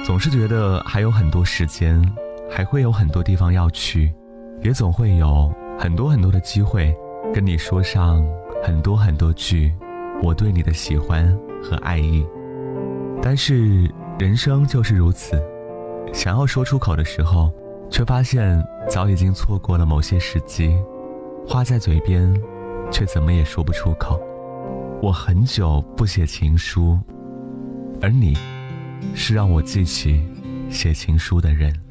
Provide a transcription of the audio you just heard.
总是觉得还有很多时间，还会有很多地方要去，也总会有很多很多的机会跟你说上很多很多句我对你的喜欢和爱意。但是人生就是如此，想要说出口的时候，却发现早已经错过了某些时机，话在嘴边，却怎么也说不出口。我很久不写情书，而你是让我记起写情书的人。